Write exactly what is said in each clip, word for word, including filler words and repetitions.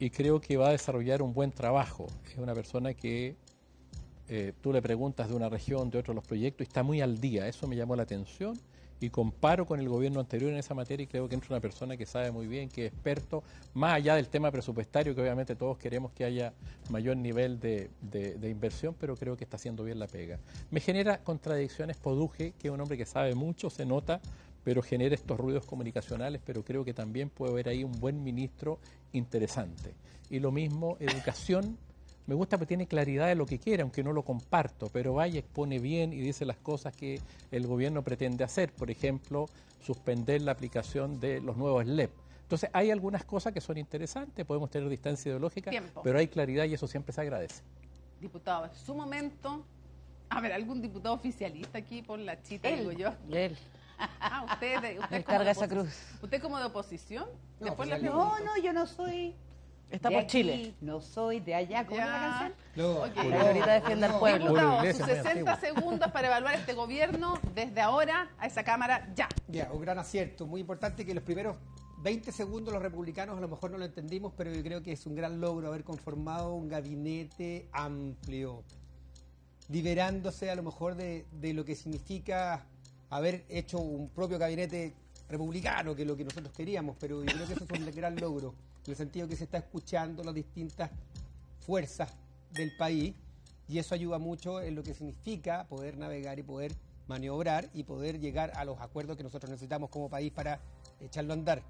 y creo que va a desarrollar un buen trabajo. Es una persona que eh, tú le preguntas de una región, de otro los proyectos, y está muy al día. Eso me llamó la atención y comparo con el gobierno anterior en esa materia y creo que entra una persona que sabe muy bien, que es experto, más allá del tema presupuestario, que obviamente todos queremos que haya mayor nivel de, de, de inversión, pero creo que está haciendo bien la pega. Me genera contradicciones Poduje, que es un hombre que sabe mucho, se nota, pero genera estos ruidos comunicacionales, pero creo que también puede haber ahí un buen ministro interesante. Y lo mismo, educación. Me gusta porque tiene claridad de lo que quiere, aunque no lo comparto, pero vaya, expone bien y dice las cosas que el gobierno pretende hacer. Por ejemplo, suspender la aplicación de los nuevos L E P. Entonces, hay algunas cosas que son interesantes, podemos tener distancia ideológica, Tiempo. pero hay claridad y eso siempre se agradece. Diputado, en su momento, a ver, ¿algún diputado oficialista aquí por la chita, Él. digo yo? Él. Ah, usted, de- usted Él como carga de esa oposi- cruz. ¿Usted como de oposición? No, Después pues, le no, pregunto. pues, No, no, yo no soy Está de por aquí, Chile. no soy de allá. ¿Cómo es la Ya. canción? No, Ok. no, Pero ahorita defiende al no. pueblo. Julio Diputado, Iglesias, sus muy sesenta antiguo. segundos para evaluar este gobierno desde ahora a esa Cámara ya. Ya, un gran acierto. Muy importante que los primeros veinte segundos los republicanos a lo mejor no lo entendimos, pero yo creo que es un gran logro haber conformado un gabinete amplio, liberándose a lo mejor de, de lo que significa haber hecho un propio gabinete republicano, que es lo que nosotros queríamos, pero yo creo que eso es un gran logro, en el sentido que se está escuchando las distintas fuerzas del país y eso ayuda mucho en lo que significa poder navegar y poder maniobrar y poder llegar a los acuerdos que nosotros necesitamos como país para echarlo a andar.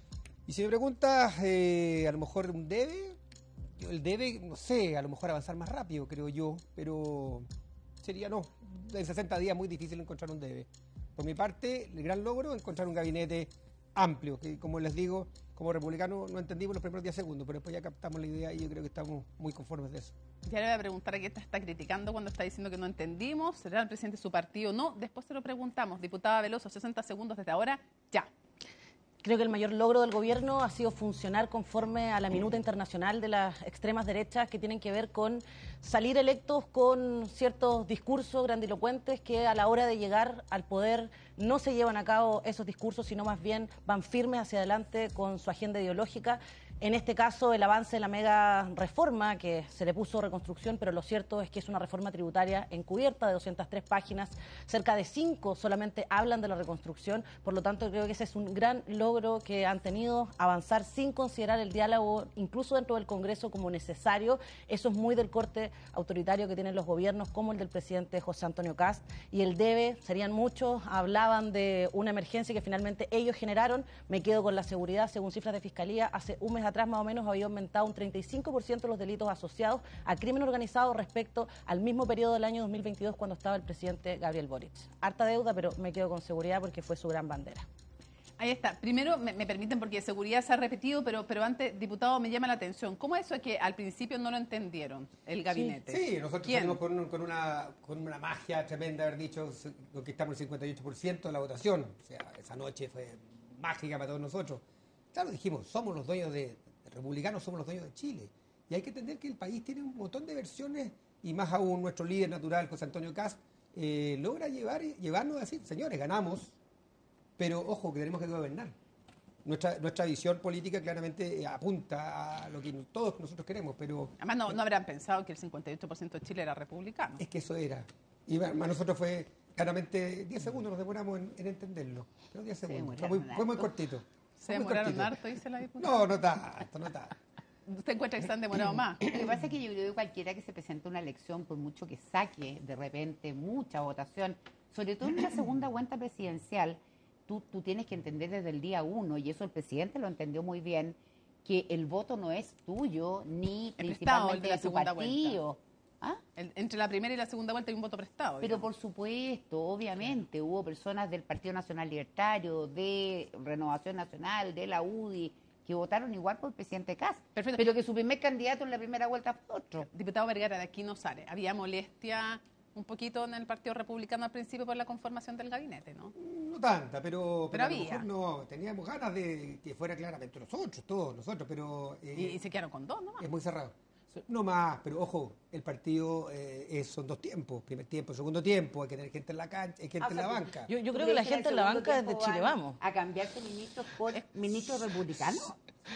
Y si me preguntas, eh, a lo mejor un debe, yo el debe, no sé, a lo mejor avanzar más rápido, creo yo, pero sería no, en sesenta días muy difícil encontrar un debe. Por mi parte, el gran logro es encontrar un gabinete amplio, que como les digo, como republicanos no entendimos los primeros diez segundos, pero después ya captamos la idea y yo creo que estamos muy conformes de eso. Ya le voy a preguntar a qué está, está criticando cuando está diciendo que no entendimos. ¿Será el presidente de su partido? No. Después se lo preguntamos. Diputada Veloso, sesenta segundos desde ahora, ya. Creo que el mayor logro del gobierno ha sido funcionar conforme a la minuta internacional de las extremas derechas que tienen que ver con salir electos con ciertos discursos grandilocuentes que a la hora de llegar al poder no se llevan a cabo esos discursos, sino más bien van firmes hacia adelante con su agenda ideológica. En este caso, el avance de la mega reforma, que se le puso reconstrucción, pero lo cierto es que es una reforma tributaria encubierta de doscientas tres páginas, cerca de cinco solamente hablan de la reconstrucción, por lo tanto creo que ese es un gran logro que han tenido, avanzar sin considerar el diálogo, incluso dentro del Congreso, como necesario. Eso es muy del corte autoritario que tienen los gobiernos, como el del presidente José Antonio Kast, y el debe, serían muchos, hablaban de una emergencia que finalmente ellos generaron. Me quedo con la seguridad, según cifras de Fiscalía, hace un mes atrás más o menos había aumentado un treinta y cinco por ciento los delitos asociados a crimen organizado respecto al mismo periodo del año dos mil veintidós cuando estaba el presidente Gabriel Boric. Harta deuda, pero me quedo con seguridad porque fue su gran bandera. Ahí está. Primero, me, me permiten, porque de seguridad se ha repetido, pero, pero antes, diputado, me llama la atención. ¿Cómo eso es que al principio no lo entendieron el gabinete? Sí, nosotros ¿Quién? salimos con, un- con, una, con una magia tremenda, haber dicho, se- conquistamos el cincuenta y ocho por ciento de la votación. O sea, esa noche fue mágica para todos nosotros. Claro, dijimos, somos los dueños de, de republicanos, somos los dueños de Chile. Y hay que entender que el país tiene un montón de versiones, y más aún nuestro líder natural, José Antonio Kast, eh, logra llevar, llevarnos a decir, señores, ganamos, pero ojo, que tenemos que gobernar. Nuestra, nuestra visión política claramente eh, apunta a lo que todos nosotros queremos, pero Además, no, no habrán pensado que el cincuenta y ocho por ciento de Chile era republicano. es que eso era. Y para nosotros fue, claramente, diez segundos nos demoramos en, en entenderlo. Pero diez segundos. Fue muy, demoraron fue muy harto. cortito. ¿Se Fue muy demoraron cortito. harto, dice la diputada? No, no tanto, no tanto. ¿Usted encuentra que se han demorado más? Lo que pasa es que yo creo que cualquiera que se presente a una elección, por mucho que saque de repente mucha votación, sobre todo en una segunda vuelta presidencial, tú, tú tienes que entender desde el día uno, y eso el presidente lo entendió muy bien, que el voto no es tuyo, ni Es prestado el principalmente de la de tu segunda partido. ¿Ah? El- entre la primera y la segunda vuelta hay un voto prestado. Pero digamos. por supuesto, obviamente, hubo personas del Partido Nacional Libertario, de Renovación Nacional, de la U D I, que votaron igual por el presidente Kast, Perfecto. pero que su primer candidato en la primera vuelta fue otro. Diputado Vergara, de aquí no sale. Había molestia un poquito en el Partido Republicano al principio por la conformación del gabinete, ¿no? No tanta, pero, Pero a lo había. mejor no, teníamos ganas de que fuera claramente nosotros, todos nosotros, pero eh, Y, y se quedaron con dos, ¿no? es muy cerrado. No más, pero ojo, el partido eh, es- son dos tiempos, primer tiempo, segundo tiempo, hay que tener gente en la cancha, hay gente en la banca. Yo, yo ¿Tú creo que la crees gente el en la segundo banca es de tiempo Chile van Vamos. a cambiarse ministros por ministros republicanos?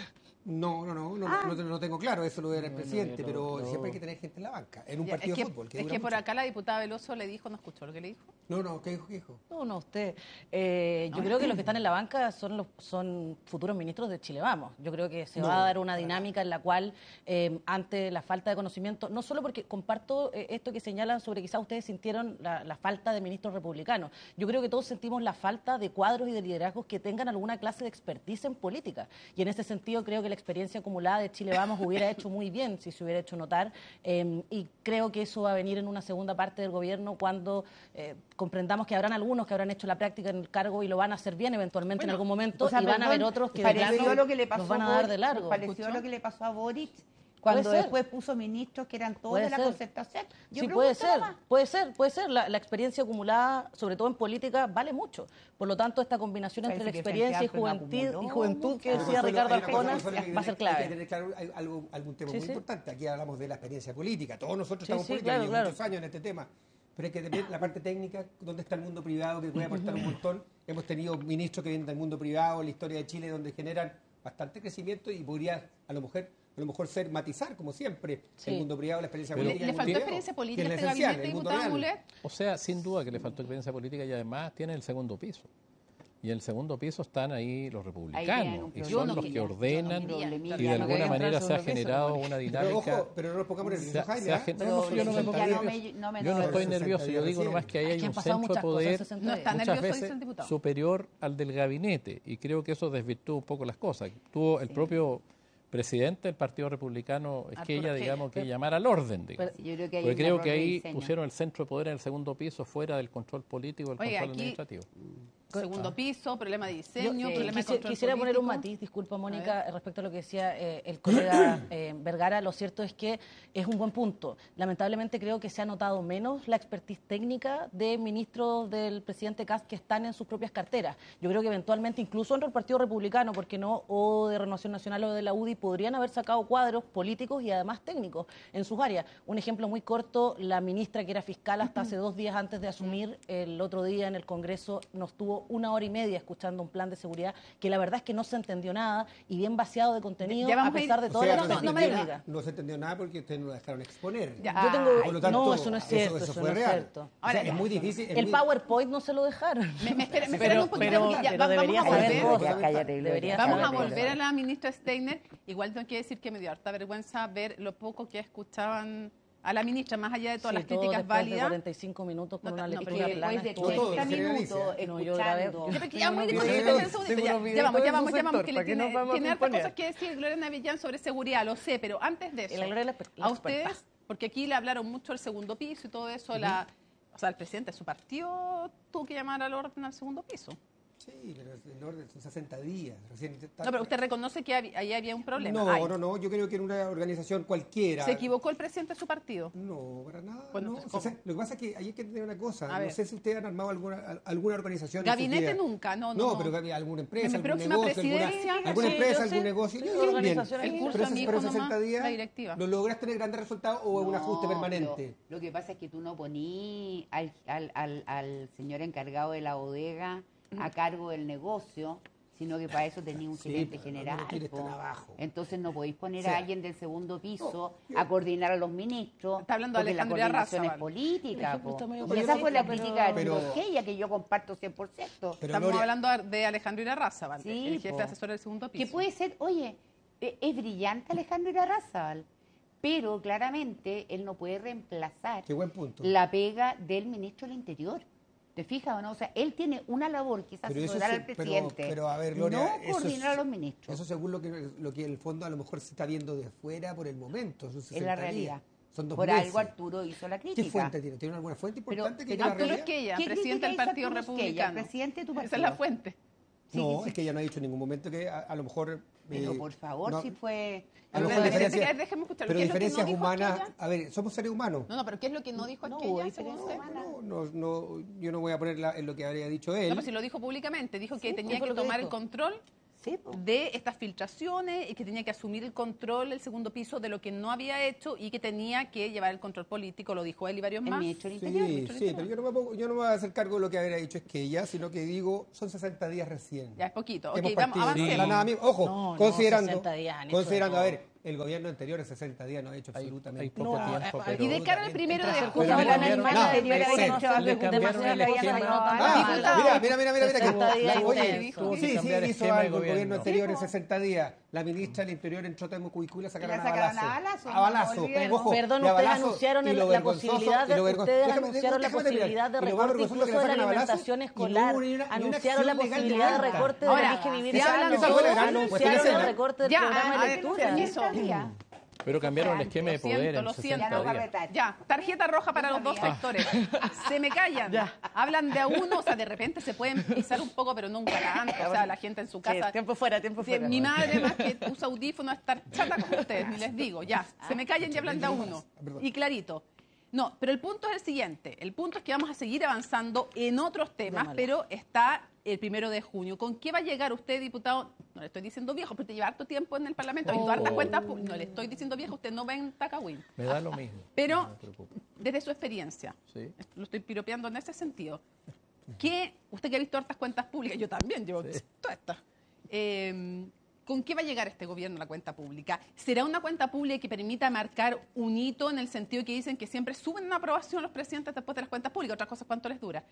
No, no, no, no, Ah. no, no tengo claro, eso lo era el No, presidente, no, pero no. siempre hay que tener gente en la banca, en un Ya, partido es que, de fútbol. Que es dura que por mucho. acá la diputada Veloso le dijo, ¿no escuchó lo que le dijo? No, no, ¿qué dijo? ¿Qué dijo? No, no, usted. Eh, yo creo que los que están en la banca son los son futuros ministros de Chile Vamos. Yo creo que se No, va a dar no, una para dinámica en la cual, eh, ante la falta de conocimiento, no solo porque comparto eh, esto que señalan sobre quizás ustedes sintieron la, la falta de ministros republicanos. Yo creo que todos sentimos la falta de cuadros y de liderazgos que tengan alguna clase de expertise en política. Y en ese sentido creo que la experiencia acumulada de Chile Vamos hubiera hecho muy bien si se hubiera hecho notar. Eh, y creo que eso va a venir en una segunda parte del gobierno cuando eh, comprendamos que habrán algunos que habrán hecho la práctica en el cargo y lo van a hacer bien eventualmente en Bueno, algún momento, O sea, y van a haber perdón, otros que de pareció plano lo que le pasó los van a a dar Boric, de largo. pareció ¿Escuchó? lo que le pasó a Boric cuando ser. después puso ministros que eran todos Puede de la ser. concertación. Yo Sí, pregunto puede ser, nomás. puede ser, puede ser. La, la experiencia acumulada, sobre todo en política, vale mucho. Por lo tanto, esta combinación entre la Parece que experiencia y Frente Amplio no juventud, y acumuló juventud que mucho. decía Pero Ricardo hay una cosa, Arjona Consuelo, que va a ser Hay que clave. tener claro hay algo, algún tema Sí, muy sí. importante. Aquí hablamos de la experiencia política. Todos nosotros Sí, estamos sí, políticos, claro, llevamos claro. muchos años en este tema. Pero hay que ver la parte técnica, dónde está el mundo privado, que puede aportar un montón. Hemos tenido ministros que vienen del mundo privado, la historia de Chile, donde generan bastante crecimiento y podría a lo mejor a lo mejor ser matizar, como siempre, Sí. el mundo privado, la experiencia Pero- política. ¿Le el faltó mundo experiencia privado, que política es a la este esencial, gabinete, el mundo diputada real. Mulet? O sea, sin duda que le faltó experiencia política y además tiene el segundo piso. Y en el segundo piso están ahí los Ahí tienen republicanos un y problema. son Yo no los que quería- ordenan yo no quería- y de ya no alguna quería manera entrar se ha sobre el piso, generado pero una Pero dinámica. ojo, pero no nos pongamos Se nerviosos, ha- Jaime. se ha ¿ah? gen- Pero no, no, yo no me ya pongo no nervioso. me- no me Yo no enojo. estoy sesenta nervioso, yo días digo recién. nomás que ahí Es hay que han un pasado centro de muchas cosas, poder sesenta No está muchas nervioso, dice veces el diputado. superior al del gabinete y creo que eso desvirtúa un poco las cosas. Tuvo el propio presidente del Partido Republicano es que Arturo ella, Esquella. digamos, que llamar al orden, digamos. Sí, yo creo que hay Porque un creo error que de ahí diseño. pusieron el centro de poder en el segundo piso fuera del control político, del Oiga, control aquí- administrativo. Segundo piso, problema de Yo, diseño, eh, problema de quisi- control quisiera poner un político. matiz, disculpa Mónica, respecto a lo que decía eh, el colega eh, Vergara. Lo cierto es que es un buen punto. Lamentablemente creo que se ha notado menos la expertise técnica de ministros del presidente Kast que están en sus propias carteras. Yo creo que eventualmente, incluso entre el Partido Republicano, porque no, o de Renovación Nacional o de la U D I, podrían haber sacado cuadros políticos y además técnicos en sus áreas. Un ejemplo muy corto, la ministra que era fiscal hasta hace dos días antes de asumir, el otro día en el Congreso nos tuvo una hora y media escuchando un plan de seguridad que la verdad es que no se entendió nada y bien vaciado de contenido Ya a vamos a ir- pesar de O toda sea, la no, no, se no me entendió técnica. nada, no se entendió nada porque ustedes no la dejaron exponer. Ya. Yo tengo, Por lo tanto, no, eso no es cierto, eso, eso, fue no es real. cierto. O sea, Ahora, es muy difícil. es El muy- PowerPoint no se lo dejaron. Me, me espera- me Pero- esperan un poquito pero- porque ya pero va- debería vamos a saber volver. cosas. Cállate, Gloria. Debería Vamos saber a cosas. volver a la ministra Steiner. Igual tengo que decir que me dio harta vergüenza ver lo poco que escuchaban a la ministra, más allá de todas Sí, las todo críticas después de válidas. cuarenta y cinco minutos con No, una no, lectura pero plana. Después de estuvo- No todo, treinta generaliza. minutos No, yo grabé- escuchando. Ya, porque ya muy Unos discutido, videos, un segundito, tengo ya, unos ya vamos, ya videos vamos, en ya su vamos, sector, que le ¿para qué tiene, nos vamos a tiene hartas componer? cosas que decir Gloria Navillán sobre seguridad, lo sé, pero antes de Y la eso, Gloria es la exper- la a experta. ustedes, porque aquí le hablaron mucho del segundo piso y todo eso, la, o sea, el presidente de su partido tuvo que llamar al orden al segundo piso. Sí, pero el orden son sesenta días. Recién está- No, pero usted reconoce que hab- ahí había un problema. No, Ay, no, no. Yo creo que en una organización cualquiera. ¿Se equivocó el presidente de su partido? No, para nada. Bueno, no. entonces, O sea, ¿cómo? lo que pasa es que hay que entender una cosa. A no ver. sé si ustedes han armado alguna, al- alguna organización. en sus Gabinete vidas. nunca, no, no, No, no. pero gabi- alguna empresa, En mi algún próxima negocio, alguna, presidencia, alguna sí, empresa, yo algún sé. negocio. Sí, Yo bien, bien. organización, El curso Pero de mi esos- hijo pero nomás, sesenta días, la directiva. ¿lo logras tener grandes resultados o es un No, ajuste permanente? pero Lo que pasa es que tú no poní al, al, al, al señor encargado de la bodega a cargo del negocio, sino que para eso tenía un Sí, gerente pero no general. lo tires po. tan abajo. Entonces no podéis poner O sea, a alguien del segundo piso no, yo- a coordinar a los ministros. Está hablando de porque la Alejandría coordinación es Razabal. política. El ejemplo po. está medio Y esa fue la pero- crítica de pero- Arturo Esquella, que yo comparto cien por ciento. Pero, Estamos Gloria, hablando de Alejandro Irarrázaval, Sí, el jefe po. asesor del segundo piso. Que puede ser, oye, e- es brillante Alejandro Irarrázaval, pero claramente él no puede reemplazar qué buen punto. la pega del ministro del Interior. ¿Te fijas o no? O sea, él tiene una labor que es Pero eso asesorar se- al pero- presidente, pero, a ver, Gloria, no eso coordinar es- a los ministros. Eso según lo que, lo que el fondo a lo mejor se está viendo de fuera por el momento. Son es sesenta la días. realidad. Son dos Por meses. algo Arturo hizo la crítica. ¿Qué fuente tiene? ¿Tiene alguna fuente Pero- importante que pero diga la Arturo realidad? Esquella, ¿Qué presidente crítica del hizo Partido Arturo Esquella, Republicano. presidente de tu Esa es partido? la fuente. Sí, no, sí, sí. es que ella no ha dicho en ningún momento que a, a lo mejor... Pero eh, por favor, no- si fue... a lo Pero mejor la diferencias- diferencia- déjeme escucharlo. pero ¿Qué es lo que no diferencias dijo humanas... Esquella? A ver, somos seres humanos. No, no, pero ¿qué es lo que no dijo No, aquella, hay según diferencia usted? humana. No, no, no, yo no voy a poner la- en lo que habría dicho él. No, pero si lo dijo públicamente, dijo que Sí, tenía fue que lo que tomar el dijo. control Sí, po. de estas filtraciones y que tenía que asumir el control, el segundo piso, de lo que no había hecho y que tenía que llevar el control político, lo dijo él y varios El más. ministro del Sí, Interior. Ministro del sí, Interior. pero yo no, me pongo- yo no me voy a hacer cargo de lo que habría dicho es que ella, sino que digo, son sesenta días recién. Ya es poquito. Hemos Ok, vamos, partido. avancemos. La nada misma. Ojo, No, no, considerando, sesenta días han hecho considerando, de a todo. ver, el gobierno anterior en sesenta días no ha hecho Hay, absolutamente hay poco No, tiempo, eh, pero... Y de cara al primero de Entre junio, hacer le cosas cambiaron- mal, no, anterior le- había le hecho algo cambiaron demasiado el que había esquema. salido tan Ah, mal. diputado. mira, mira, mira, mira, mira, sesenta que- días la- oye, intensos. tuvo que sí, sí, cambiar hizo esquema de algo el gobierno gobierno. anterior en Sí, po. sesenta días. La ministra del Interior entró a Mucuicú y la sacaron La a sacaron balazo. a balazo, A no balazo. olvidemos. Ojo, Perdón, y a ustedes balazo, anunciaron y el- lo la vergonzoso- posibilidad de- y lo vergon- ustedes déjame- anunciaron la déjame terminar. posibilidad de Y lo recorte vergonzoso incluso que la de la sacan a balazo alimentación y no escolar. hubo ni una- ni una Anunciaron la acción legal posibilidad de nada. recorte de Ahora, la ley que vivir si sano. hablan ¿Esa fue legal? Anunciaron Pues el tiene que recorte del Ya, programa a de ver, lectura. permiso. sesenta días. Pero cambiaron el esquema de Lo siento, poder en lo siento. Ya no va a sesenta días. retar. Ya, tarjeta roja para Yo los dos sabía. sectores. Se me callan. Hablan de a uno, o sea, de repente se pueden pisar un poco, pero nunca tanto. O sea, la gente en su casa. Tiempo fuera, tiempo Sí, fuera. mi madre más que usa audífono a estar chata con ustedes, ni les digo. Ya, se me callan y hablan de a uno. Y clarito. No, pero el punto es el siguiente. El punto es que vamos a seguir avanzando en otros temas, Démosle. pero está el primero de junio. ¿Con qué va a llegar usted, diputado? No le estoy diciendo viejo, porque lleva harto tiempo en el Parlamento, ha visto hartas cuentas públicas. No le estoy diciendo viejo, usted no ve en Tacawín. Me da lo mismo. Pero no me preocupa. desde su experiencia, Sí. lo estoy piropeando en ese sentido, ¿qué, usted que ha visto hartas cuentas públicas, yo también llevo Sí. todas estas, eh, ¿con qué va a llegar este gobierno a la cuenta pública? ¿Será una cuenta pública que permita marcar un hito en el sentido que dicen que siempre suben una aprobación los presidentes después de las cuentas públicas? Otras cosas, ¿cuánto les dura?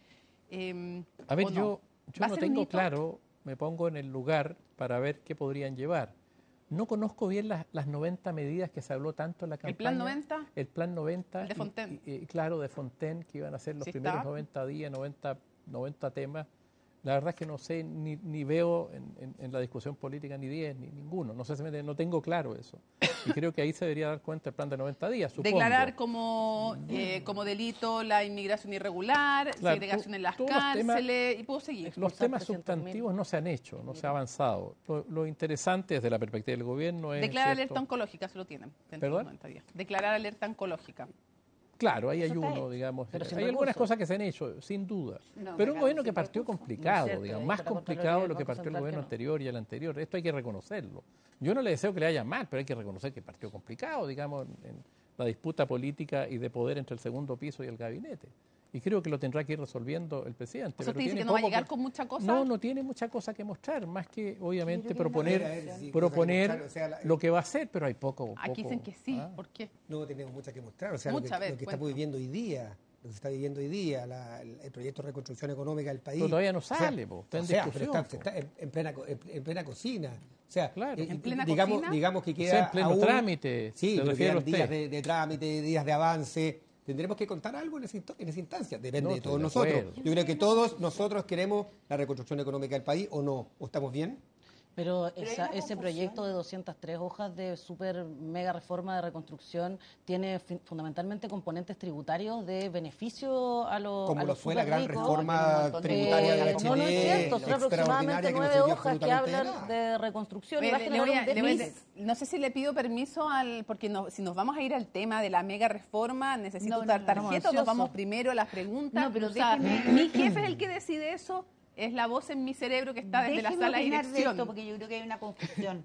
Eh, A ver, ¿o no? yo, yo ¿Va a no ser un tengo hito? claro, me pongo en el lugar para ver qué podrían llevar. No conozco bien las, las noventa medidas que se habló tanto en la campaña. ¿El plan noventa? El plan noventa. El de y- Fontaine. y- y, claro, de Fontaine, que iban a ser los Sí primeros está. noventa días, noventa, noventa temas. La verdad es que no sé, ni, ni veo en, en- en la discusión política ni diez, ni ninguno. No sé si me- no tengo claro eso. Y creo que ahí se debería dar cuenta el plan de noventa días, supongo. Declarar como, eh, como delito la inmigración irregular, Claro, segregación to- en las todos los temas- cárceles, y puedo seguir. Los Expulsar temas trescientos mil. sustantivos no se han hecho, no se ha avanzado. Lo, lo interesante desde la perspectiva del gobierno es... Declarar ¿cierto? alerta oncológica, se lo tienen. dentro de ¿Perdón? noventa días. Declarar alerta oncológica. Claro, ahí hay Eso está uno, hecho, digamos. pero sin Hay algunas recursos. cosas que se han hecho, sin duda. No, pero un claro, gobierno que sin partió recursos. complicado, No es cierto, digamos, ahí más está la complicado Contraloría de lo del que Banco partió el Central gobierno que no. anterior y el anterior. Esto hay que reconocerlo. Yo no le deseo que le haya mal, pero hay que reconocer que partió complicado, digamos, en la disputa política y de poder entre el segundo piso y el gabinete. Y creo que lo tendrá que ir resolviendo el presidente. O sea, pero usted dice tiene que no va a poco llegar con mucha cosa. No, no tiene mucha cosa que mostrar, más que obviamente Yo creo que proponer, no. A ver, a ver, sí, proponer cosa que mostrar, o sea, la- lo que va a hacer, pero hay poco. Aquí poco, dicen que sí. ¿ah? ¿Por qué? No tenemos mucha que mostrar. O sea, Mucha, lo a que, ver, lo que estamos cuenta. viviendo hoy día, lo que se está viviendo hoy día, la- el, el proyecto de reconstrucción económica del país. Pero todavía no O sea, sale, po, está en o sea, discusión, pero está, po. está en, en plena, co- en, en plena cocina. O sea, Claro. eh, ¿En plena digamos, cocina? digamos que queda sea, en pleno aún- trámite, Sí, se pero refiere quedan usted. días de, de trámite, días de avance. Tendremos que contar algo en esa, insto- en esa instancia. Depende No, de estoy todos de nosotros. acuerdo. Yo creo que todos nosotros queremos la reconstrucción económica del país, ¿o no? ¿O estamos bien? Pero Pero hay esa- una ese confusión. proyecto de doscientas tres hojas de super mega reforma de reconstrucción tiene fin- fundamentalmente componentes tributarios de beneficio a los Como a lo los fue la gran superricos. reforma montón de tributaria de Eh, H D, no, no es cierto, son aproximadamente extraordinaria, que no nueve sirvió hojas que absolutamente de hablan nada. de reconstrucción y va a Le- le generar voy a- un le voy a- déficit. no sé si le pido permiso al porque no- si nos vamos a ir al tema de la mega reforma, necesito No, no, dar no, tarjeta o nos ansioso. vamos primero a las preguntas. No, pero O sea, déjeme- mi jefe es el que decide eso, es la voz en mi cerebro que está desde la Déjeme sala de opinar de dirección. esto porque yo creo que hay una confusión.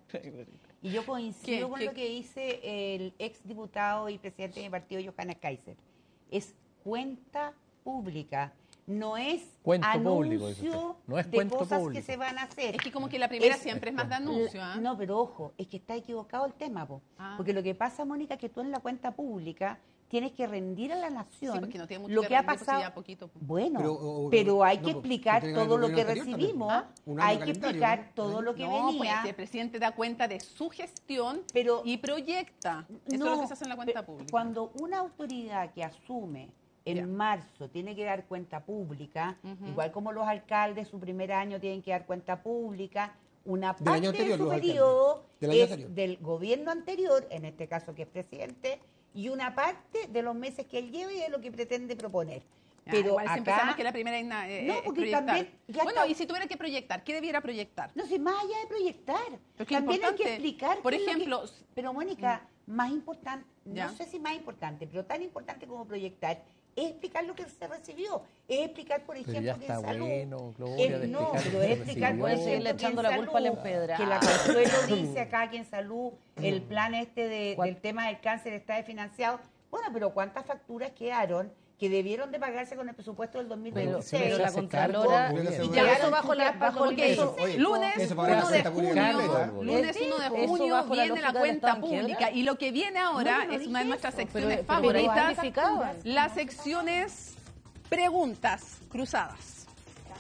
Y yo coincido ¿Qué? con ¿Qué? lo que dice el ex diputado y presidente de mi partido, Johannes Kaiser. Es cuenta pública, no es Cuento anuncio público, dice usted. No es de cuento cosas público. que se van a hacer. Es que como que la primera Es- siempre es más de anuncio. ¿ah? No, pero ojo, es que está equivocado el tema, po. Ah. Porque lo que pasa, Mónica, es que tú en la cuenta pública tienes que rendir a la nación Sí, porque no tiene mucho lo que que ha rendir, pues, pasado. sí, ya poquito, po. Bueno, Pero, o- pero hay no, que pues, explicar tiene que ver todo con lo el que gobierno anterior recibimos, también. Ah, un año hay que calendario, explicar ¿no? todo lo que No, venía. pues el presidente da cuenta de su gestión Pero- y proyecta. Eso es No, lo que se hace en la cuenta pe- pública. Cuando una autoridad que asume en Ya. marzo tiene que dar cuenta pública, Ujú. igual como los alcaldes su primer año tienen que dar cuenta pública, una Del parte año anterior, de su los alcaldes. periodo Del año es anterior. del gobierno anterior, en este caso que es presidente, y una parte de los meses que él lleve y de lo que pretende proponer. Ya, Pero igual siempre acá, sabemos que la primera inna- eh, No, es porque proyectar. también ya Bueno, está- y si tuviera que proyectar, ¿qué debiera proyectar? no sé, más allá de proyectar, Pero qué también hay importante. que explicar. Por qué es lo que- ejemplo, pero Mónica, más importante, Ya. no sé si más importante, pero tan importante como proyectar, es explicar lo que se recibió, es explicar, por Pero ejemplo, ya que está en salud... bueno, Gloria, es- de no, explicar pero lo que es explicar, recibió. por Pueden seguirle ejemplo, que echando en la culpa al salud, empedrado. que la Consuelo dice acá que en salud el plan este de- ¿Cuál? del tema del cáncer está desfinanciado. Bueno, pero ¿cuántas facturas quedaron que debieron de pagarse con el presupuesto del dos mil Pero, veintiséis? pero se la hace Contralora cargo, y y ya ya eso eso bajo la bajo el Ok, peso. Oye, lunes eso para la uno de cuenta pública junio, completa. lunes uno de Eso junio bajo la viene la lógica del cuenta Estado en pública quiebra. y lo que viene ahora No, yo no es una de dije nuestras eso. secciones Pero- pero favoritas, justificaban. la sección es preguntas cruzadas.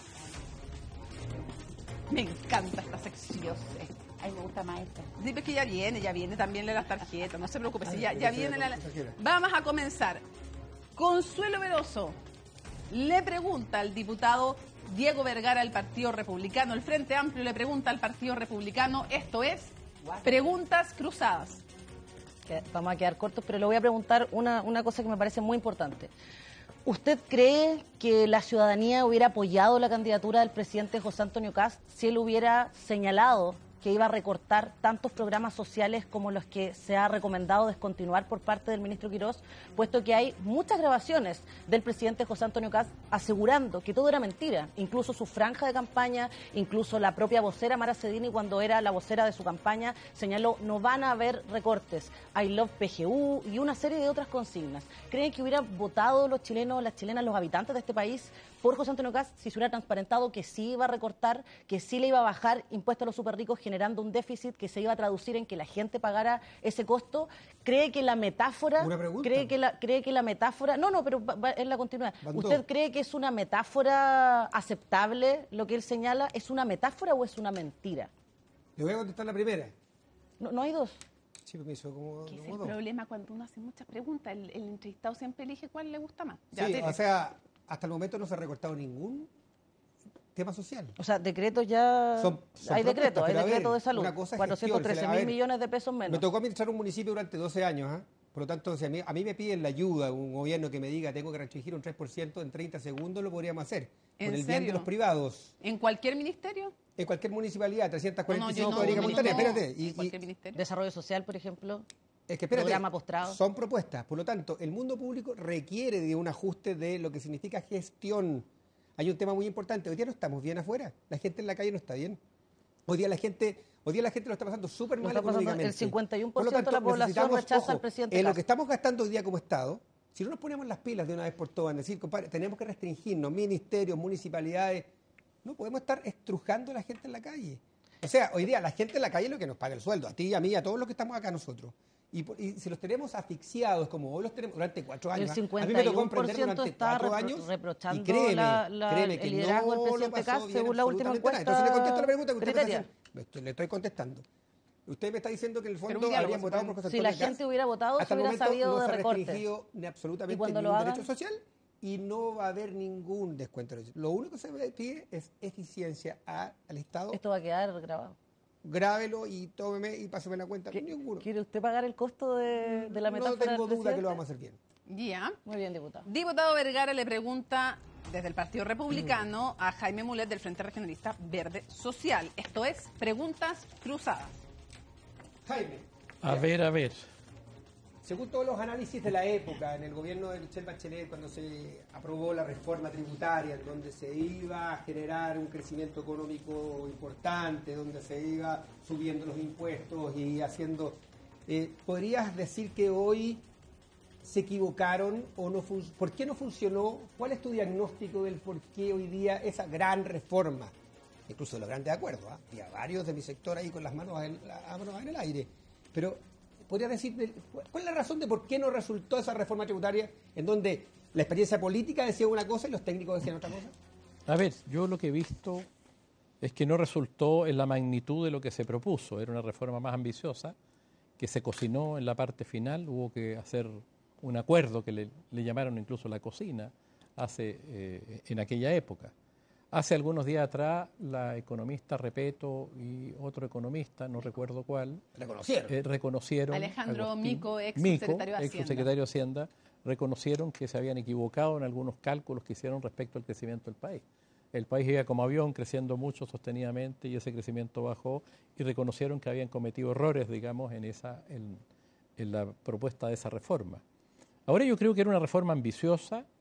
Me encanta esta sección. Ay, me gusta más esta. Sí, pero es que ya viene, ya viene también las tarjetas, no se preocupe, sí, ya, pero ya sí, viene la la... tarjeta. Vamos a comenzar. Consuelo Veloso le pregunta al diputado Diego Vergara del Partido Republicano, el Frente Amplio le pregunta al Partido Republicano, esto es preguntas cruzadas. Que vamos a quedar cortos, pero le voy a preguntar una, una cosa que me parece muy importante. ¿Usted cree que la ciudadanía hubiera apoyado la candidatura del presidente José Antonio Kast si él hubiera señalado que iba a recortar tantos programas sociales como los que se ha recomendado descontinuar por parte del ministro Quirós, puesto que hay muchas grabaciones del presidente José Antonio Kast asegurando que todo era mentira, incluso su franja de campaña, incluso la propia vocera Mara Cedini, cuando era la vocera de su campaña, señaló no van a haber recortes, I love P G U y una serie de otras consignas? ¿Creen que hubieran votado los chilenos, las chilenas, los habitantes de este país por José Antonio Kast si se hubiera transparentado que sí iba a recortar, que sí le iba a bajar impuestos a los superricos, generando un déficit que se iba a traducir en que la gente pagara ese costo? ¿Cree que la metáfora, Una pregunta. cree que la, cree que la metáfora, no, no, pero va- va- es la continuidad. Van ¿Usted dos. cree que es una metáfora aceptable lo que él señala? ¿Es una metáfora o es una mentira? Le voy a contestar la primera. No, no hay dos. Sí, me hizo como, Que es como el dos. problema cuando uno hace muchas preguntas, el, el entrevistado siempre elige cuál le gusta más. Ya, Sí, dele. o sea, hasta el momento no se ha recortado ningún tema social. O sea, decretos ya... Son- son hay propuestas, decretos, hay pero a ver, decretos de salud. una cosa es cuatrocientos trece gestión, o sea, a mil ver, millones de pesos menos. Me tocó administrar un municipio durante doce años, ¿ah? Por lo tanto, si a mí, a mí me piden la ayuda, un gobierno que me diga tengo que restringir un tres por ciento en treinta segundos, lo podríamos hacer. ¿En Por el bien serio? de los privados. ¿En cualquier ministerio? En cualquier municipalidad, trescientas cuarenta y cinco No, no, yo cuadrigas no, montañas. no, Espérate. ¿En Y, y- cualquier ministerio? Desarrollo social, por ejemplo. es que espérate, Programa postrado. son propuestas. Por lo tanto, el mundo público requiere de un ajuste de lo que significa gestión. Hay un tema muy importante. Hoy día no estamos bien afuera. La gente en la calle no está bien. Hoy día la gente, hoy día la gente lo está pasando súper Lo mal está pasando- económicamente. el cincuenta y uno por Por lo ciento de la tanto, población necesitamos, rechaza al ojo, presidente En lo Kast. que estamos gastando hoy día como Estado, si no nos ponemos las pilas de una vez por todas, en decir, compadre, tenemos que restringirnos, ministerios, municipalidades, no podemos estar estrujando a la gente en la calle. O sea, hoy día la gente en la calle es lo que nos paga el sueldo, a ti, a mí, a todos los que estamos acá nosotros. Y, por- y si los tenemos asfixiados, como hoy los tenemos durante cuatro años, El ¿ah? a mí me tocó cincuenta y uno por emprender ciento durante está cuatro repro- años reprochando y créeme, la- la- créeme que el liderazgo del no lo presidente pasó Kast bien según la última absolutamente nada. Entonces le encuesta contesto la pregunta que usted me está Criteria. haciendo. Le estoy- Le estoy contestando. Usted me está diciendo que en el Pero un fondo diálogo habrían se votado puede- por José Si la Antonio Kast. gente hubiera votado, Hasta se el hubiera momento sabido no de se ha recortes. restringido ni absolutamente ¿Y cuando lo ningún hagan? derecho social y no va a haber ningún descuento. Lo único que se pide es eficiencia a- al Estado. Esto va a quedar grabado. Grábelo y tómeme y páseme la cuenta. ¿Qui- Ninguno. ¿Quiere usted pagar el costo de, de la No metáfora tengo del duda que lo presidente? vamos a hacer bien. Ya. Muy bien, diputado. Diputado Vergara le pregunta desde el Partido Republicano a Jaime Mulet del Frente Regionalista Verde Social. Esto es preguntas cruzadas. Jaime, A ver, a ver. según todos los análisis de la época, en el gobierno de Michelle Bachelet, cuando se aprobó la reforma tributaria, en donde se iba a generar un crecimiento económico importante, donde se iba subiendo los impuestos y haciendo... eh, ¿Podrías decir que hoy se equivocaron o no fun- por qué no funcionó? ¿Cuál es tu diagnóstico del por qué hoy día esa gran reforma, incluso de los grandes acuerdos, ¿ah? Y a varios de mi sector ahí con las manos en, las manos en el aire, pero podrías decir del- cuál es la razón de por qué no resultó esa reforma tributaria en donde la experiencia política decía una cosa y los técnicos decían otra cosa? A ver, yo lo que he visto es que no resultó en la magnitud de lo que se propuso. Era una reforma más ambiciosa que se cocinó en la parte final. Hubo que hacer un acuerdo que le, le llamaron incluso la cocina hace eh, en aquella época. Hace algunos días atrás, la economista Repeto y otro economista, no recuerdo cuál, Reconocieron. eh, reconocieron... Alejandro Agustín Mico, ex Mico, subsecretario de ex Hacienda. subsecretario de Hacienda, reconocieron que se habían equivocado en algunos cálculos que hicieron respecto al crecimiento del país. El país iba como avión creciendo mucho sostenidamente y ese crecimiento bajó y reconocieron que habían cometido errores, digamos, en, esa, en, en la propuesta de esa reforma. Ahora yo creo que era una reforma ambiciosa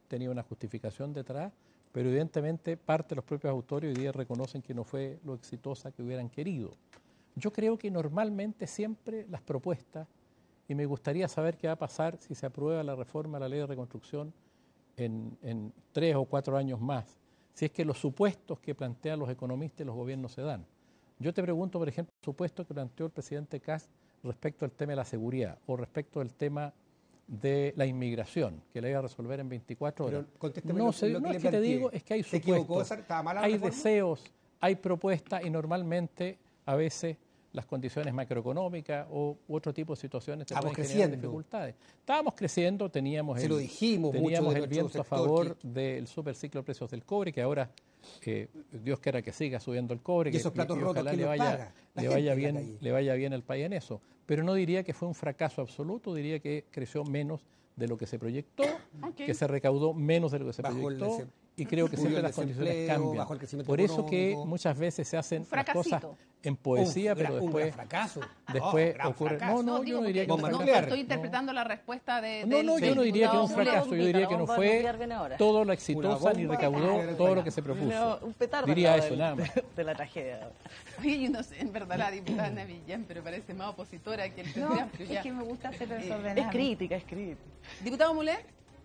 tenía una justificación detrás, pero evidentemente parte de los propios autores hoy día reconocen que no fue lo exitosa que hubieran querido. Yo creo que normalmente siempre las propuestas, y me gustaría saber qué va a pasar si se aprueba la reforma a la ley de reconstrucción en, en tres o cuatro años más, si es que los supuestos que plantean los economistas y los gobiernos se dan. Yo te pregunto, por ejemplo, el supuesto que planteó el presidente Kast respecto al tema de la seguridad o respecto al tema de la inmigración, que la iba a resolver en veinticuatro horas. No, sé, no es que te digo, es que hay supuestos, hay deseos, hay propuestas y normalmente a veces las condiciones macroeconómicas o u otro tipo de situaciones te Estamos pueden generar creciendo. dificultades. Estábamos creciendo, teníamos Se el, lo dijimos teníamos mucho de el nuestro viento a sector favor que- del superciclo de precios del cobre, que ahora eh, Dios quiera que siga subiendo el cobre, Y que esos platos rotos, ojalá ¿quién le los vaya, paga? La le gente vaya en la bien, calle. le vaya bien al país en eso. Pero no diría que fue un fracaso absoluto, diría que creció menos de lo que se proyectó, Ok. que se recaudó menos de lo que se Bajo el proyectó, dese- y creo que subió siempre el las condiciones desempleo, cambian. bajó el crecimiento Por eso que económico. muchas veces se hacen Un las cosas fracasito. en poesía, Un pero gra- un después, gran fracaso. después No, gran ocurre... fracaso. No, no, yo digo, no diría que porque un bomba no, fracaso. nuclear. estoy interpretando la respuesta de, No, del, no, yo del no diría que es un diputado fracaso, Mulero. yo diría La que no bomba fue nuclear viene ahora. todo lo exitosa ni bomba recaudó nuclear todo lo viene que se No, propuso. un petardo Diría al lado eso, del- nada más. de la tragedia. Oye, yo no sé, en verdad la diputada Ana Villán, pero parece más opositora que el No, Frente Amplio. es ya. que me gusta hacer Es desordenado. crítica, es crítica. Diputado Muller,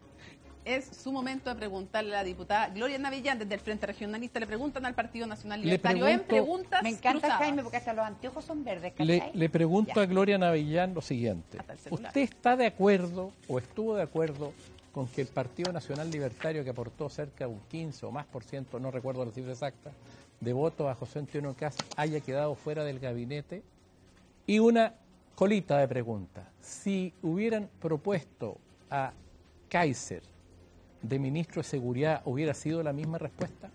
es su momento de preguntarle a la diputada Gloria Navillán, desde el Frente Regionalista, le preguntan al Partido Nacional Le Libertario en pregunto- preguntas Me encanta cruzadas. Jaime porque hasta los anteojos son verdes, Le, ¿cachai? le pregunto Ya. a Gloria Navillán lo siguiente. Hasta el celular. ¿Usted está de acuerdo o estuvo de acuerdo con que el Partido Nacional Libertario, que aportó cerca de un quince o más por ciento, no recuerdo la cifra exacta, de votos a José Antonio Kast, haya quedado fuera del gabinete? Y una colita de preguntas. Si hubieran propuesto a Kaiser de ministro de Seguridad, ¿hubiera sido la misma respuesta?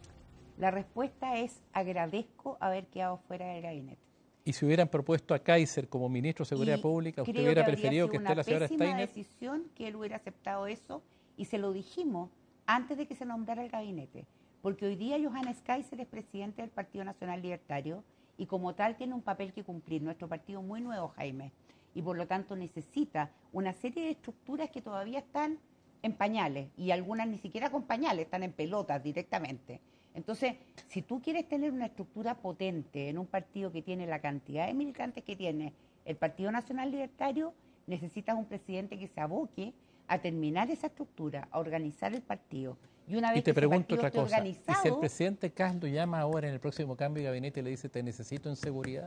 La respuesta es agradezco haber quedado fuera del gabinete. Y si hubieran propuesto a Kaiser como ministro de Seguridad Y Pública, ¿usted creo hubiera que habría preferido sido que esté la señora una pésima Steiner? decisión que él hubiera aceptado eso y se lo dijimos antes de que se nombrara el gabinete. Porque hoy día Johannes Kaiser es presidente del Partido Nacional Libertario y como tal tiene un papel que cumplir. Nuestro partido es muy nuevo, Jaime, y por lo tanto necesita una serie de estructuras que todavía están en pañales y algunas ni siquiera con pañales, están en pelotas directamente. Entonces, si tú quieres tener una estructura potente en un partido que tiene la cantidad de militantes que tiene el Partido Nacional Libertario, necesitas un presidente que se aboque a terminar esa estructura, a organizar el partido. Y una vez Y te que ese pregunto partido otra esté cosa. ¿Y organizado, si el presidente Kast lo llama ahora en el próximo cambio de gabinete y le dice te necesito en seguridad?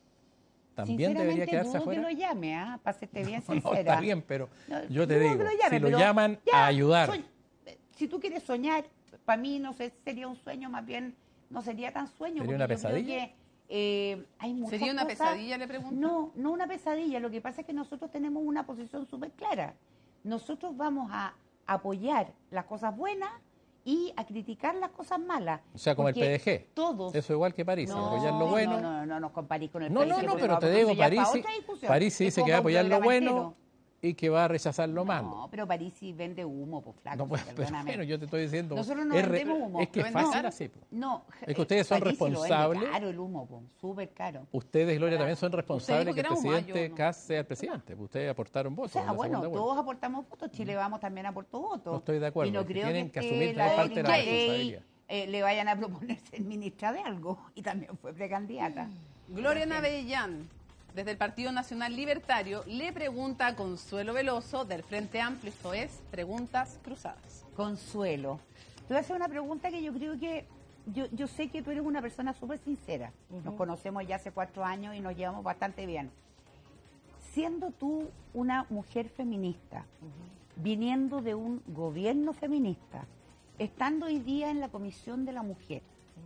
¿También debería sinceramente, quedarse dudo afuera? que lo llame, ¿ah? Para serte bien No, sincera. está bien, pero No, yo te dudo digo, que lo llame, si lo pero llaman ya, a ayudar, soñ- si tú quieres soñar, para mí no sé, sería un sueño, más bien no sería tan sueño. ¿Sería porque una yo creo pesadilla? que, eh, hay muchas ¿Sería una cosas- pesadilla, le pregunto? No, no una pesadilla. Lo que pasa es que nosotros tenemos una posición súper clara. Nosotros vamos a apoyar las cosas buenas y a criticar las cosas malas. o sea, como el Porque P D G. Todos. Eso igual que París, No, apoyar lo bueno. No, no, no, no nos comparís con el No, no, P D G, no, porque pero vamos te a digo, ya para París, otra discusión. París Es dice que como va a un apoyar lo programa bueno entero. y que va a rechazar lo malo. No, pero París sí vende humo, pues flaco, No, pues, pero perdóname. bueno, yo te estoy diciendo. Nosotros no es, re- vendemos humo. es que ¿Lo es venden fácil caro? así. po. No, Es que ustedes son París sí lo vende responsables. caro el humo, po, súper caro. Ustedes, Gloria, también son responsables dijo que que el era humo, presidente yo no. Kast sea el presidente. Ustedes aportaron O votos sea, en la bueno, segunda vuelta. todos aportamos votos, Chile Vamos también aportó votos. No estoy de acuerdo, Y no es que creo tienen que que, asumir la también parte de la Evelyn Matei, responsabilidad. eh, le vayan a proponer ser ministra de algo y también fue precandidata. Gloria Navellán, desde el Partido Nacional Libertario, le pregunta a Consuelo Veloso del Frente Amplio, esto es, preguntas cruzadas. Consuelo, te voy a hacer una pregunta que yo creo que, yo, yo sé que tú eres una persona súper sincera. Nos conocemos ya hace cuatro años y nos llevamos bastante bien. Siendo tú una mujer feminista, viniendo de un gobierno feminista, estando hoy día en la Comisión de la Mujer,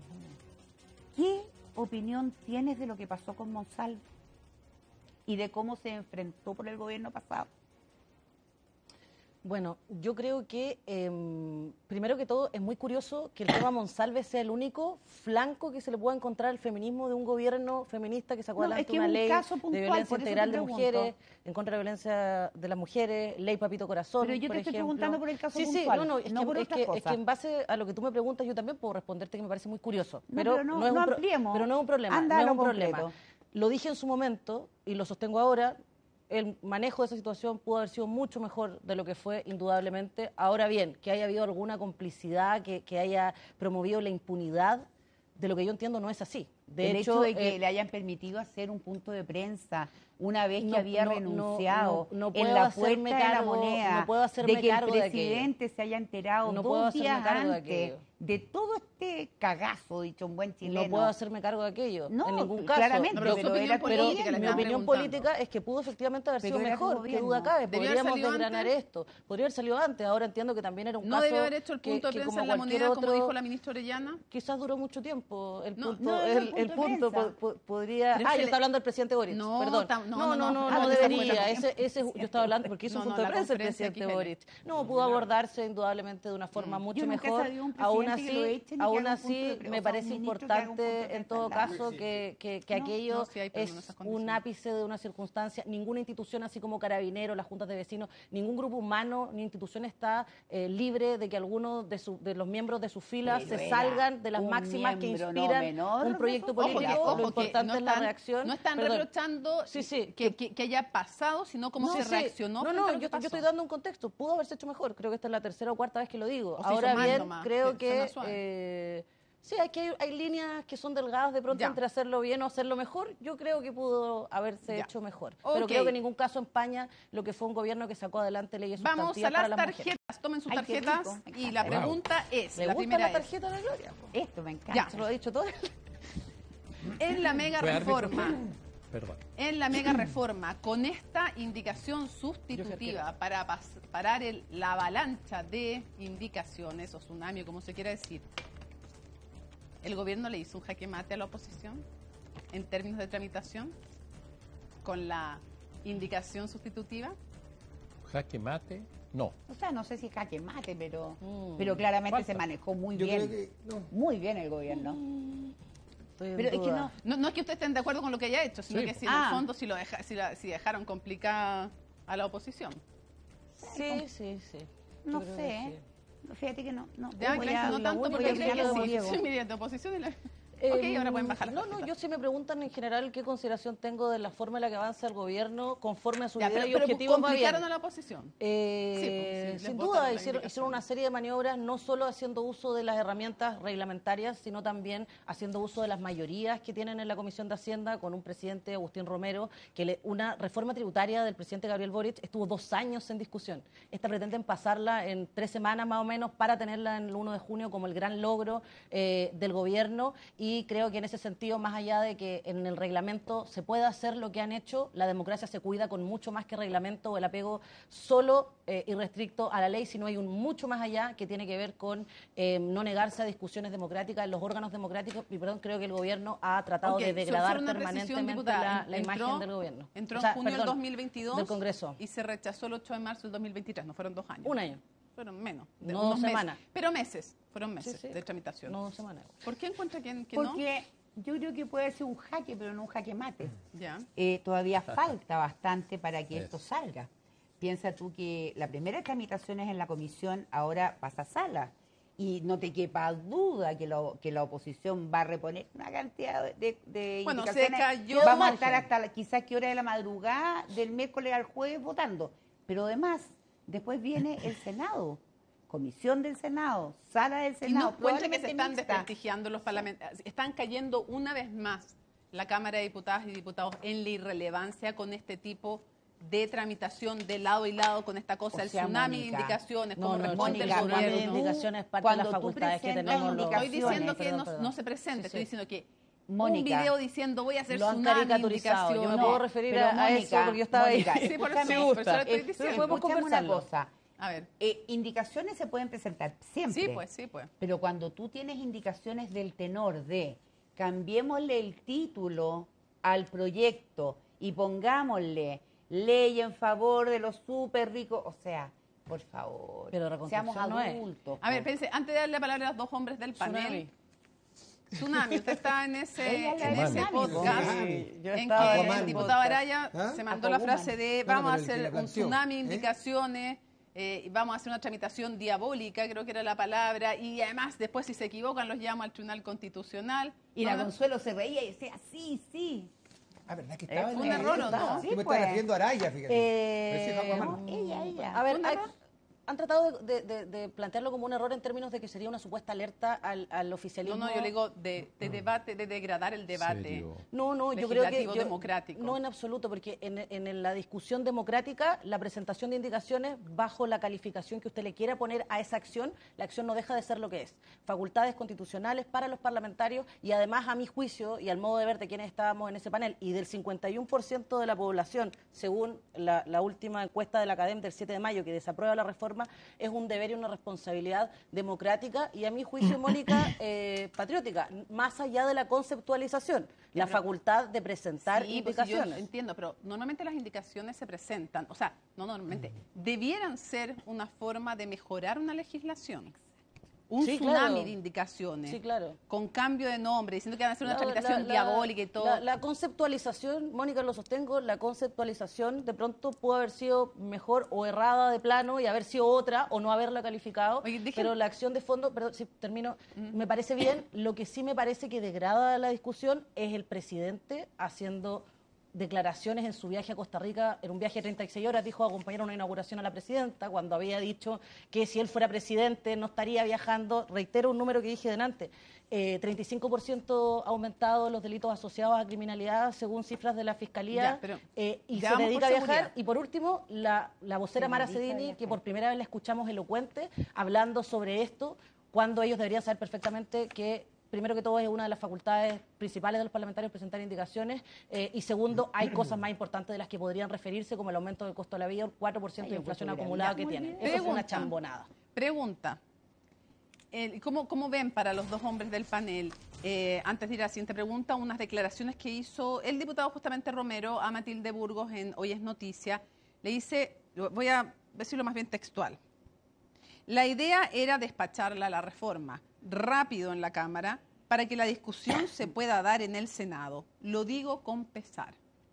¿qué opinión tienes de lo que pasó con Monsalve y de cómo se enfrentó por el gobierno pasado? Bueno, yo creo que, eh, primero que todo, es muy curioso que el tema Monsalve sea el único flanco que se le pueda encontrar al feminismo de un gobierno feminista que sacó No, adelante es que una es un ley caso de puntual, violencia por eso te integral de pregunto. mujeres, en contra de la violencia de las mujeres, ley Papito Corazón, Pero yo te por estoy ejemplo. preguntando por el caso sí, puntual, Sí, no, no, es, no que, por es, otras que, es cosas. que en base a lo que tú me preguntas, yo también puedo responderte que me parece muy curioso. No, pero, pero no- es no un pro- ampliemos. pero no es un problema. Anda no a es lo un problema. concreto. Lo dije en su momento y lo sostengo ahora. el manejo de esa situación pudo haber sido mucho mejor de lo que fue, indudablemente. Ahora bien, que haya habido alguna complicidad, que, que haya promovido la impunidad, de lo que yo entiendo no es así. De el hecho, hecho de que eh, le hayan permitido hacer un punto de prensa una vez que no, había no, renunciado no, no, no en puedo la hacerme puerta de la cargo- moneda, no puedo hacerme de que cargo de el aquello. presidente se haya enterado No puedo dos hacerme días cargo de antes aquello. de todo este cagazo, dicho un buen chileno. No puedo hacerme cargo de aquello, No, en ningún caso. claramente, No, pero su pero opinión era política Pero le mi están opinión preguntando. política es que pudo efectivamente haber Pero sido era tu mejor, qué gobierno. duda cabe. ¿Debió haber Podríamos salido desgranar antes? esto. Podría haber salido antes. Ahora entiendo que también era un ¿No caso debe haber hecho el que- punto de que prensa como en la cualquier moneda, otro, como dijo la ministra Orellana? quizás duró mucho tiempo. El No, punto, no, el, no, el el punto de punto prensa. po- po- podría... Pero Ah, se yo le- estaba hablando del presidente Boric, No, perdón. tam- no, no, no, no, no. no, Ah, no esa fue la debería. conferencia. Ese, ese, yo estaba hablando porque hizo No, un no, punto de la prensa el conferencia presidente X L. Boric. No, pudo abordarse indudablemente de una forma mucho Yo nunca he mejor. sabido un Aún presidente que lo así, echen y que aún haga un punto de así pre- o me sea, parece un ministro que haga un punto de importante en prensa todo al lado. caso que, que, que No, aquello no, sí hay, pero no en es esas un condiciones. ápice de una circunstancia. Ninguna institución, así como Carabineros, las juntas de vecinos, ningún grupo humano ni institución está eh, libre de que algunos de, su- de los miembros de sus filas Pero se era salgan de las un máximas que miembro no inspiran menor un de proyecto su político. fila. Lo Ojo, que importante no es la están- reacción. No están Perdón. reprochando Sí, sí, que, que- que haya pasado, sino cómo No, se sí. reaccionó. No, frente no, a lo yo, que yo estoy pasó. dando un contexto. Pudo haberse hecho mejor. Creo que esta es la tercera o cuarta vez que lo digo. O se hizo Ahora mal bien, nomás, creo que suena que suave. eh, sí, hay, que hay líneas que son delgadas de pronto Ya. entre hacerlo bien o hacerlo mejor. Yo creo que pudo haberse Ya. hecho mejor. Ok. Pero creo que en ningún caso empaña lo que fue un gobierno que sacó adelante leyes Vamos a sustantivas las para las tarjetas. mujeres. Tomen sus Ay, qué tarjetas rico. y la Wow. pregunta es, ¿Le la gusta primera la es, tarjeta de la Gloria? Esto me encanta. Ya. Se lo ha dicho todo. en la mega ¿Fue árbitro? reforma, Perdón. en la mega reforma, con esta indicación sustitutiva para pas- parar el- la avalancha de indicaciones o tsunami, o como se quiera decir, ¿el gobierno le hizo un jaque mate a la oposición en términos de tramitación con la indicación sustitutiva? Jaque mate, no. O sea, no sé si jaque mate, pero, Mm. pero claramente Falta. se manejó muy Yo bien. creo que no. Muy bien el gobierno. Estoy en Pero es que duda. no, No, no es que ustedes estén de acuerdo con lo que haya hecho, sino Sí. que si en Ah. el fondo si, lo deja- si, la- si dejaron complicada a la oposición. Sí, sí, sí. Yo no creo sé. que ¿eh? Fíjate que no. no Ya, voy crees a- que no la tanto única porque voy a creen que opinar sí. como Diego. Sí, mire, de oposición y la... Eh, ok, ahora pueden bajar las No, no, tarjetas. yo sí me preguntan en general qué consideración tengo de la forma en la que avanza el gobierno conforme a su Ya, idea pero, y pero objetivos va bien. complicaron a la oposición. Eh, Sí, pues, sí, les sin votaron duda, la hicieron, indicación. hicieron una serie de maniobras, no solo haciendo uso de las herramientas reglamentarias, sino también haciendo uso de las mayorías que tienen en la Comisión de Hacienda, con un presidente, Agustín Romero, que le- una reforma tributaria del presidente Gabriel Boric estuvo dos años en discusión. Esta pretenden pasarla en tres semanas más o menos para tenerla en el uno de junio como el gran logro eh, del gobierno, y creo que en ese sentido, más allá de que en el reglamento se pueda hacer lo que han hecho, la democracia se cuida con mucho más que reglamento o el apego solo eh, y restricto a la ley, sino hay un mucho más allá que tiene que ver con eh, no negarse a discusiones democráticas en los órganos democráticos, y perdón, creo que el gobierno ha tratado Ok, de so- degradar fue una precisión, permanentemente diputada. la, la Entró- imagen del gobierno. Entró O sea, en junio del perdón, dos mil veintidós del Congreso. y se rechazó el ocho de marzo del dos mil veintitrés, no fueron dos años. Un año, Fueron menos. de No unos dos meses. semanas. Pero meses, fueron meses Sí, sí. de tramitación. no dos semanas. ¿Por qué encuentra que, que no? Porque yo creo que puede ser un jaque, pero no un jaque mate. Ya. Eh, todavía falta bastante para que Eso. esto salga. Piensa tú que la primera tramitación es en la comisión, ahora pasa a sala. Y no te quepa duda que, lo, que la oposición va a reponer una cantidad de, de, de Bueno, se indicaciones. cayó- Vamos a estar hasta la- quizás qué hora de la madrugada del miércoles al jueves votando. Pero además, después viene el Senado, comisión del Senado, sala del ¿Y no Senado. encuentra que se probablemente están mixta. desprestigiando los parlamentarios? Están cayendo una vez más la Cámara de Diputadas y Diputados en la irrelevancia con este tipo de tramitación de lado y lado con esta cosa O del sea, tsunami de Mónica, indicaciones, no, cómo no, responde Mónica, el tsunami de gobierno. indicaciones es parte de Cuando las tú facultades que presentas tenemos los... Estoy diciendo que Perdón, no, perdón. no se presente, Sí, estoy sí. diciendo que Mónica, un video diciendo voy a hacer Lo han tsunami, caricaturizado. Yo me indicaciones. puedo referir pero a, a Mónica, eso porque yo estaba Mónica, ahí. Sí, por escúchame, eso, por eso lo estoy Eh, diciendo. podemos escúchame una conversarlo. cosa. A ver. Eh, indicaciones se pueden presentar siempre. Sí, pues, sí, pues. Pero cuando tú tienes indicaciones del tenor de cambiémosle el título al proyecto y pongámosle ley en favor de los súper ricos, o sea, por favor, Pero reconstrucción seamos no es. adultos. A ver, pense, antes de darle la palabra a los dos hombres del panel. Tsunami. Tsunami, usted está en ese, Ella es la en de ese Tsunami, podcast Tsunami. Yo en estaba que en el ese diputado podcast. Araya ¿Ah? se mandó la Aquawoman. frase de Bueno, vamos a pero el que hacer la un planteó, tsunami, ¿eh? indicaciones, eh, y vamos a hacer una tramitación diabólica, creo que era la palabra, y además después si se equivocan los llamo al Tribunal Constitucional. Y la No, Consuelo se reía y decía, sí, sí. Ah, ¿verdad que Eh, estaba en fue la un error, ¿o lista? no? Yo Sí, me pues. estoy refiriendo a Araya, fíjate. Eh, Pero sí, Juan Guamán. No, ella, ella. A ver, ¿Un hay- error? han tratado de, de- de plantearlo como un error en términos de que sería una supuesta alerta al, al No, oficialismo. no, yo le digo de, de debate, de degradar el debate. Serio. No, no, yo creo que legislativo yo- democrático. no en absoluto, porque en, en la discusión democrática, la presentación de indicaciones bajo la calificación que usted le quiera poner a esa acción, la acción no deja de ser lo que es. Facultades constitucionales para los parlamentarios y además, a mi juicio y al modo de ver de quienes estábamos en ese panel y del cincuenta y uno por ciento de la población, según la, la última encuesta de la Academia del siete de mayo que desaprueba la reforma, es un deber y una responsabilidad democrática y a mi juicio, Mónica, eh, patriótica, más allá de la conceptualización, la pero- facultad de presentar Sí, pues sí, yo indicaciones. entiendo, pero normalmente las indicaciones se presentan, o sea, no normalmente, debieran ser una forma de mejorar una legislación. Un Sí, tsunami claro. de indicaciones. Sí, claro. Con cambio de nombre, diciendo que van a hacer una La- tramitación la- la- diabólica y todo. La, la conceptualización, Mónica, lo sostengo, la conceptualización de pronto pudo haber sido mejor o errada de plano y haber sido otra o no haberla calificado, Oye, dejen- pero la acción de fondo, perdón, si termino, me parece bien. Lo que sí me parece que degrada la discusión es el presidente haciendo declaraciones en su viaje a Costa Rica, en un viaje de treinta y seis horas, dijo acompañar una inauguración a la presidenta, cuando había dicho que si él fuera presidente no estaría viajando, reitero un número que dije delante, eh, treinta y cinco por ciento aumentado los delitos asociados a criminalidad según cifras de la Fiscalía, Ya, pero eh, y ya se vamos dedica a por viajar. seguridad. Y por último, la, la vocera Se Mara dedica a Cedini, viajar. que por primera vez la escuchamos elocuente, hablando sobre esto, cuando ellos deberían saber perfectamente que primero que todo es una de las facultades principales de los parlamentarios presentar indicaciones eh, y segundo, hay cosas más importantes de las que podrían referirse como el aumento del costo de la vida, el cuatro por ciento de Ay, yo inflación encuentro acumulada que muy tienen. bien. Eso fue una Pregunta. chambonada. Pregunta. El- ¿cómo, ¿Cómo ven para los dos hombres del panel, eh, antes de ir a la siguiente pregunta, unas declaraciones que hizo el diputado justamente Romero a Matilde Burgos en Hoy es Noticia? Le dice, voy a decirlo más bien textual, la idea era despacharla la reforma rápido en la Cámara para que la discusión se pueda dar en el Senado. Lo digo con pesar.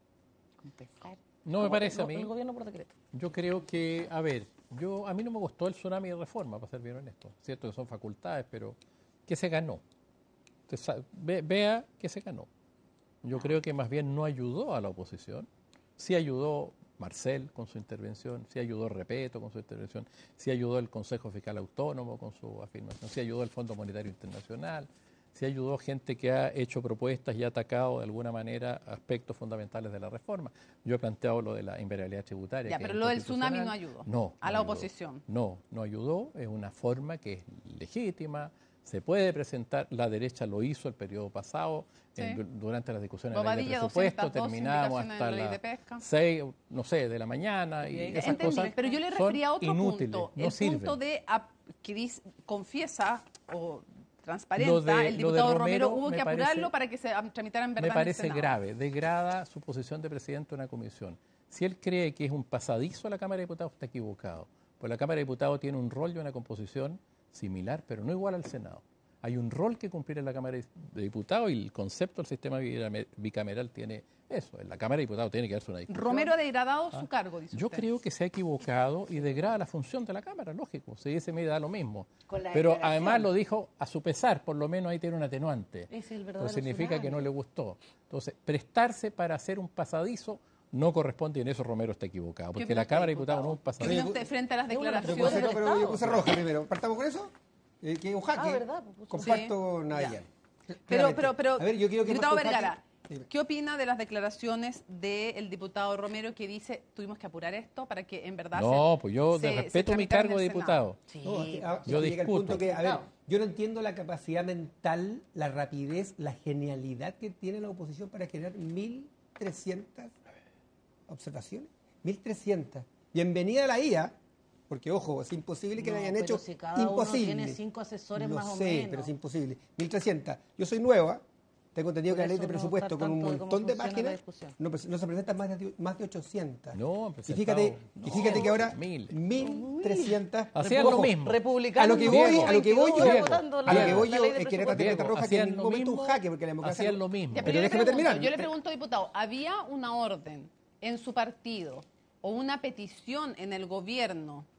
Empezar. No me parece a mí. El gobierno por decreto. Yo creo que, a ver, yo a mí no me gustó el tsunami de reforma, para ser bien honesto. Cierto que son facultades, pero ¿qué se ganó? Usted sabe- ve- vea que se ganó. Yo creo que más bien no ayudó a la oposición. Sí ayudó Marcel con su intervención, sí ayudó Repeto con su intervención, sí ayudó el Consejo Fiscal Autónomo con su afirmación, sí ayudó el Fondo Monetario Internacional, sí ayudó gente que ha hecho propuestas y ha atacado de alguna manera aspectos fundamentales de la reforma. Yo he planteado lo de la invariabilidad tributaria. Ya, que pero es lo del tsunami no inconstitucional. ayudó No. a no la ayudó. oposición. No, no ayudó. Es una forma que es legítima. Se puede presentar, la derecha lo hizo el periodo pasado, Sí. en- du- durante las discusiones de la ley de Bobadilla, presupuesto, doscientas dos terminábamos indicaciones hasta en la ley de las pesca. seis, no sé, de la mañana y esas Entendí, cosas pero yo le son refería a otro inútiles, punto, no el sirven. punto de ap- que dice- confiesa o transparenta Lo de- el lo de diputado Romero, Romero hubo me que apurarlo parece- para que se am- tramitara en verdad Me en el parece Senado. grave, degrada su posición de presidente de una comisión. Si él cree que es un pasadizo a la Cámara de Diputados, está equivocado. Pues la Cámara de Diputados tiene un rol y una composición similar, pero no igual al Senado. Hay un rol que cumplir en la Cámara de Diputados y el concepto del sistema bicame- bicameral tiene eso. En la Cámara de Diputados tiene que darse una discusión. Romero ha degradado su cargo, dice Yo usted. creo que se ha equivocado y degrada la función de la Cámara, lógico. Se dice, me da lo mismo. Con la Pero declaración. además lo dijo a su pesar, por lo menos ahí tiene un atenuante. Ese es el Pero verdadero significa tsunami. que no le gustó. Entonces, prestarse para hacer un pasadizo no corresponde y en eso Romero está equivocado. Porque opina la usted, Cámara de diputado? Diputados no es un ¿Qué pasadizo. opina usted frente a las Es una Pero, declaraciones? respuesta puse- del pero yo Estado. puse roja primero. ¿Partamos con eso? Eh, que es un jaque. Ah, ¿verdad? Pues, Comparto sí. Nayan. Pero, Claramente. pero, pero, A ver, yo quiero que diputado marque un jaque. Vergara, Dime. ¿qué opina de las declaraciones del diputado Romero que dice tuvimos que apurar esto para que en verdad No, se- pues yo se- de se respeto mi tramitara en cargo de el Senado? diputado. Sí, No, es que, ah, Yo llega el discuto. punto que, a ver, No. yo no entiendo la capacidad mental, la rapidez, la genialidad que tiene la oposición para generar mil trescientas observaciones. mil trescientas. Bienvenida a la I A, porque ojo, es imposible que No, la hayan pero hecho. si cada uno imposible. tiene cinco asesores Lo más o sé, menos. pero es imposible. mil trescientas. Yo soy nueva. Tengo entendido Por que la ley eso de no presupuesto estar con un tanto de cómo montón de funciona la páginas discusión. no, pre- no se presentan más de, más de ochocientas. No, han Y presentado- fíjate, y fíjate no, que ahora miles. mil trescientas. Hacían Ojo, lo mismo. Republicanos A lo que no voy, hubo a lo que voy veintidós yo, Diego, votando a la- lo que voy la yo ley de es que era presupuesto. tarjeta Diego, roja que en hacían ningún lo momento un mismo, jaque, porque la democracia hacían no- lo mismo. Ya, Pero yo le déjeme pregunto, terminar. Yo le pregunto, diputado, ¿había una orden en su partido o una petición en el gobierno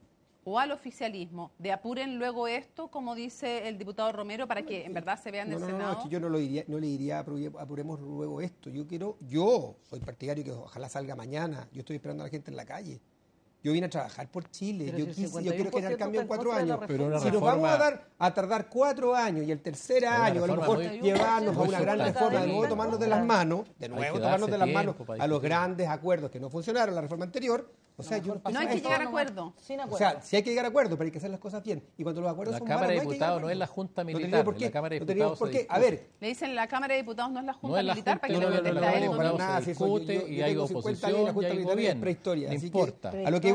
o al oficialismo de apuren luego esto, como dice el diputado Romero, para que en verdad se vea en No, el no, no, Senado? es que yo no, lo diría, no le diría apure- apuremos luego esto. Yo quiero, yo soy partidario que ojalá salga mañana. Yo estoy esperando a la gente en la calle. Yo vine a trabajar por Chile. Pero Yo, si el quise, yo cincuenta y uno quiero por generar ciento cambio en está en cuatro contra de la años. Pero una Si nos reforma- vamos a, dar, a tardar cuatro años y el tercer Una año, a lo reforma mejor muy- llevarnos a muy una gran sustancial. reforma, de nuevo tomarnos de las manos, de Hay nuevo que tomarnos darse de las manos tiempo para a los discutir. grandes acuerdos que no funcionaron, la reforma anterior. O sea, yo, No hay que llegar a acuerdo. Sin o acuerdo. sea, sí hay que llegar a acuerdo, pero hay que hacer las cosas bien. Y cuando los acuerdos La son Cámara de malos, no hay que llegar a Diputados no es acuerdo. la Junta No tenía Militar, por qué. la Cámara de No teníamos Diputados por se qué. A discute. ver, Le dicen la Cámara de Diputados no es la Junta No es la Militar Junta, para que no, le no, no, pregunte no, a no, él. no, con- para para nada, nada, se si eso, yo- discute yo y hay tengo cincuenta años, la oposición Junta y hay Militar es gobierno. prehistoria, No así que importa. a lo que